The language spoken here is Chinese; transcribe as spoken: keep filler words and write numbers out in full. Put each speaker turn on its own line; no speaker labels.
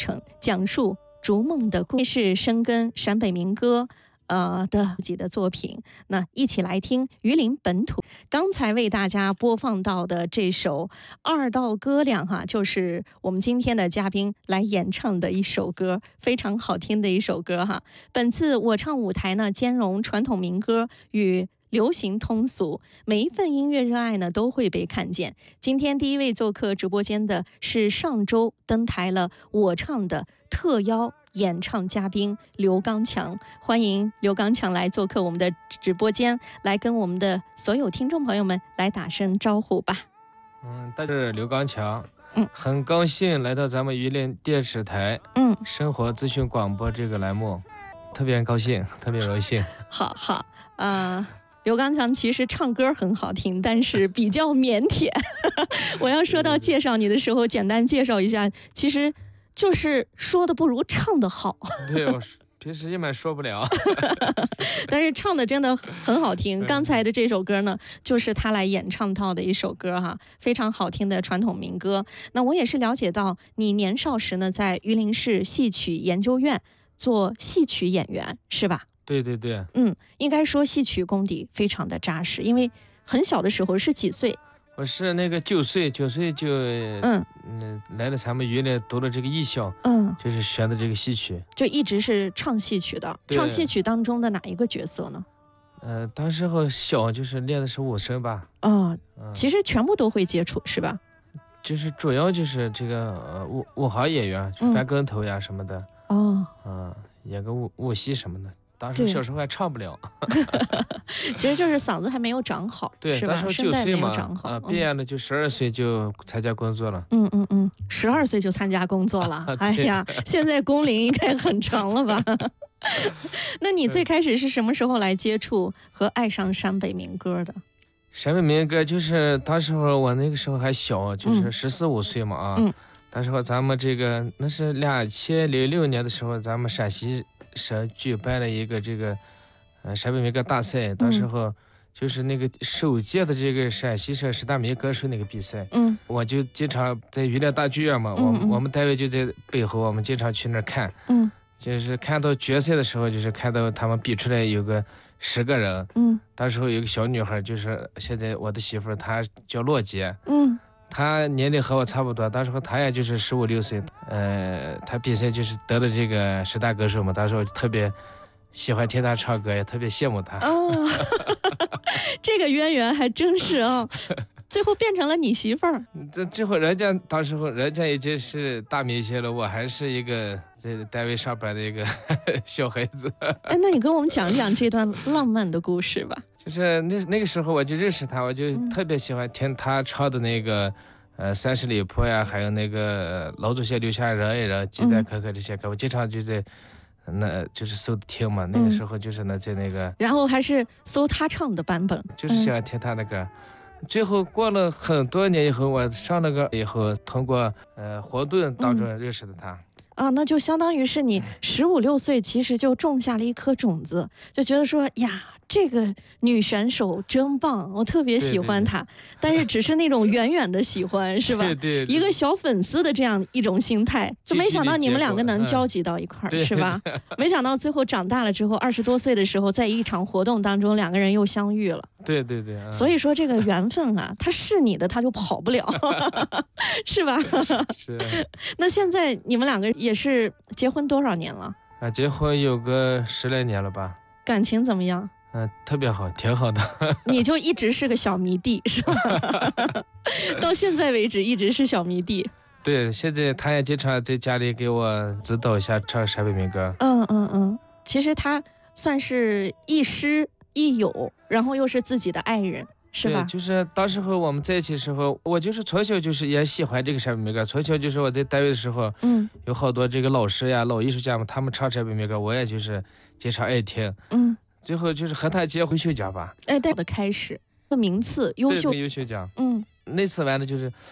程，讲述逐梦的故事，深耕陕北民歌。呃的自己的作品，那一起来听榆林本土。刚才为大家播放到的这首二道歌两哈，就是我们今天的嘉宾来演唱的一首歌，非常好听的一首歌哈。本次我唱舞台呢，兼容传统民歌与流行通俗，每一份音乐热爱呢都会被看见。今天第一位做客直播间的是上周登台了我唱的特邀演唱嘉宾刘刚强，欢迎刘刚强来做客我们的直播间，来跟我们的所有听众朋友们来打声招呼吧。
嗯，大家是刘刚强，
嗯，
很高兴来到咱们榆林电视台，
嗯，
生活资讯广播这个栏目，特别高兴，特别荣幸。
好好啊。呃刘刚强其实唱歌很好听，但是比较腼腆。我要说到介绍你的时候，简单介绍一下，其实就是说的不如唱的好。
对，我平时一般说不了，
但是唱的真的很好听。刚才的这首歌呢，就是他来演唱到的一首歌哈，非常好听的传统民歌。那我也是了解到，你年少时呢，在榆林市戏曲研究院做戏曲演员，是吧？
对对对，
嗯，应该说戏曲功底非常的扎实，因为很小的时候是几岁？
我是那个九岁，九岁就嗯嗯来了咱们榆林读了这个艺校，
嗯，
就是学的这个戏曲，
就一直是唱戏曲的。唱戏曲当中的哪一个角色呢？
呃，当时候小就是练的是武生吧。
哦，嗯、其实全部都会接触是吧？
就是主要就是这个呃武武行演员，翻跟头呀什么的。
哦，
嗯，演个武武戏什么的。当时小时候还唱不了，
其实就是嗓子还没有长好，
对，
是吧？
当时九岁嘛，
啊，
毕业了就十二岁就参加工作了。
嗯嗯嗯，十二岁就参加工作了，哎呀，现在工龄应该很长了吧？那你最开始是什么时候来接触和爱上陕北民歌的？
陕北民歌就是当时候我那个时候还小，就是十四五岁嘛啊。嗯。当时候咱们这个那是两千零六年的时候，咱们陕西省举办了一个这个呃陕北民歌大赛，到时候就是那个首届的这个陕西省十大民歌手那个比赛，嗯，我就经常在榆林大剧院嘛，嗯嗯我我们单位就在背后，我们经常去那儿看，嗯，就是看到决赛的时候，就是看到他们比出来有个十个人，嗯，当时候有个小女孩，就是现在我的媳妇，她叫洛杰，嗯。他年龄和我差不多，当时候他也就是十五六岁，呃，他比赛就是得了这个十大歌手嘛，当时我就特别喜欢听他唱歌，也特别羡慕他。哦，
这个渊源还真是啊、哦，最后变成了你媳妇儿。
这最后人家当时候人家已经是大明星了，我还是一个在单位上班的一个小孩子。
哎，那你跟我们讲一讲这段浪漫的故事吧。
就是那那个时候我就认识他，我就特别喜欢听他唱的那个，呃，三十里坡呀，还有那个老祖先留下人一人、鸡蛋壳壳这些歌，我经常就在那就是搜听嘛。那个时候就是那在那个，
然后还是搜他唱的版本，
就是喜欢听他的歌。最后过了很多年以后，我上了个以后，通过呃活动当中认识的他。嗯
啊，那就相当于是你十五六岁，其实就种下了一颗种子，就觉得说呀，这个女选手真棒，我特别喜欢她。对对对，但是只是那种远远的喜欢，是吧？
对对对，
一个小粉丝的这样一种心态，就没想到你们两个能交集到一块儿，
嗯、
是吧？对对对，没想到最后长大了之后，二十多岁的时候，在一场活动当中，两个人又相遇了。
对对对，
嗯、所以说这个缘分啊，它是你的，它就跑不了，是吧？
是。
那现在你们两个也是结婚多少年了？
啊，结婚有个十来年了吧。
感情怎么样？
嗯、呃，特别好，挺好的。
你就一直是个小迷弟，是吧？到现在为止一直是小迷弟。
对，现在他也经常在家里给我指导一下唱陕北民歌。
嗯嗯嗯，其实他算是亦师亦友，然后又是自己的爱人，是吧？
对，就是当时候我们在一起的时候，我就是从小就是也喜欢这个陕北民歌。从小就是我在单位的时候，嗯，有好多这个老师呀、老艺术家们，他们唱陕北民歌，我也就是经常爱听。嗯，最后就是和他结婚秀奖吧。
哎，对的开始，名次优秀
优秀奖。
嗯，
那次完了就是